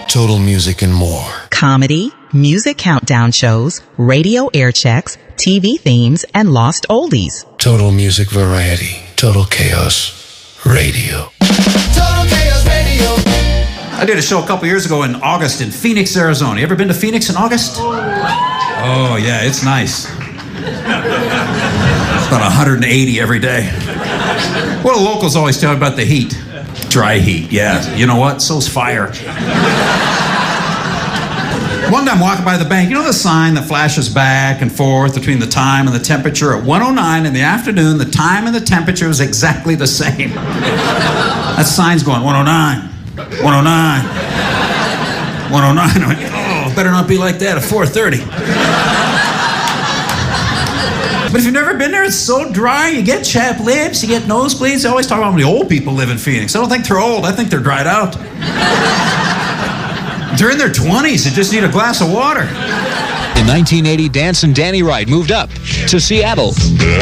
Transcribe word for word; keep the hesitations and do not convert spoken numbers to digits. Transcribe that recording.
Total Music and more. Comedy, music countdown shows, radio air checks, T V themes, and lost oldies. Total Music Variety. Total Chaos Radio. Total Chaos Radio. I did a show a couple years ago in August in Phoenix, Arizona. You ever been to Phoenix in August? Oh, yeah, it's nice. It's about one hundred eighty every day. Well, the locals always tell me about the heat. Dry heat, yeah. You know what? So's fire. One time walking by the bank, you know the sign that flashes back and forth between the time and the temperature? At one oh nine in the afternoon, the time and the temperature was exactly the same. That sign's going one oh nine, one oh nine, one oh nine. I went, oh, better not be like that at four thirty. But if you've never been there, it's so dry. You get chapped lips, you get nosebleeds. They always talk about how many old people live in Phoenix. I don't think they're old. I think they're dried out. They're in their twenties. They just need a glass of water. In nineteen eighty, Dance and Danny Wright moved up to Seattle.